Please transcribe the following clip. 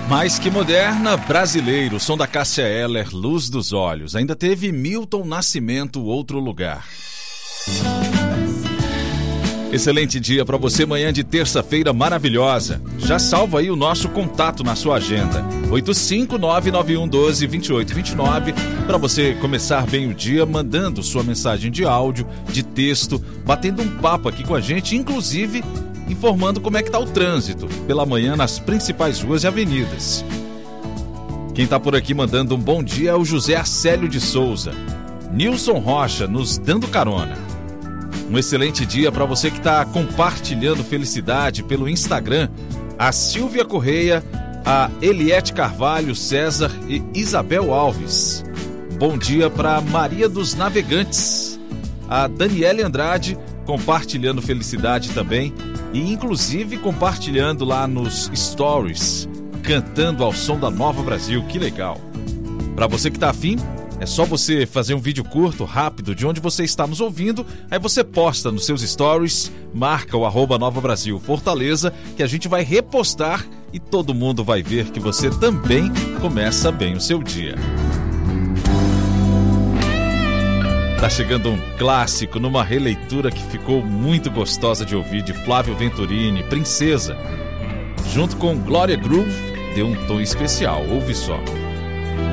Mais que moderna, brasileiro, som da Cássia Eller, Luz dos Olhos. Ainda teve Milton Nascimento, Outro Lugar. Excelente dia para você, manhã de terça-feira maravilhosa. Já salva aí o nosso contato na sua agenda. 85991122829 para você começar bem o dia mandando sua mensagem de áudio, de texto, batendo um papo aqui com a gente, inclusive informando como é que tá o trânsito pela manhã nas principais ruas e avenidas. Quem tá por aqui mandando um bom dia é o José Acélio de Souza. Nilson Rocha nos dando carona. Um excelente dia para você que está compartilhando felicidade pelo Instagram. A Silvia Correia, a Eliette Carvalho, César e Isabel Alves. Bom dia para Maria dos Navegantes. A Daniele Andrade compartilhando felicidade também. E inclusive compartilhando lá nos stories, cantando ao som da Nova Brasil. Que legal. Para você que está afim, é só você fazer um vídeo curto, rápido, de onde você está nos ouvindo. Aí você posta nos seus stories, marca o @Nova Brasil Fortaleza, que a gente vai repostar e todo mundo vai ver que você também começa bem o seu dia. Tá chegando um clássico numa releitura que ficou muito gostosa de ouvir, de Flávio Venturini, Princesa. Junto com Glória Groove, deu um tom especial, ouve só.